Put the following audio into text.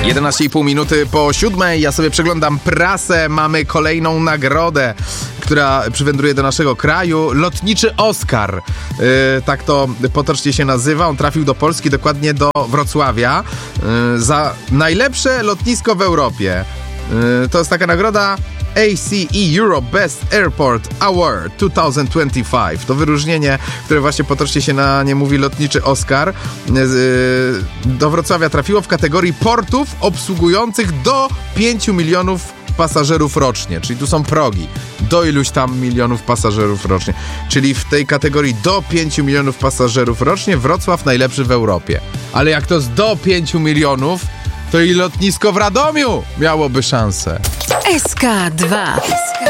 11,5 minuty po 7. Ja sobie przeglądam prasę. Mamy kolejną nagrodę, która przywędruje do naszego kraju. Lotniczy Oscar. Tak to potocznie się nazywa. On trafił do Polski, dokładnie do Wrocławia. Za najlepsze lotnisko w Europie. To jest taka nagroda ACE Europe Best Airport Award 2025. To wyróżnienie, które właśnie potocznie się na nie mówi lotniczy Oscar. Do Wrocławia trafiło w kategorii portów obsługujących do 5 milionów pasażerów rocznie. Czyli tu są progi. Do iluś tam milionów pasażerów rocznie. Czyli w tej kategorii do 5 milionów pasażerów rocznie Wrocław najlepszy w Europie. Ale jak to jest do 5 milionów, to i lotnisko w Radomiu miałoby szansę. SK2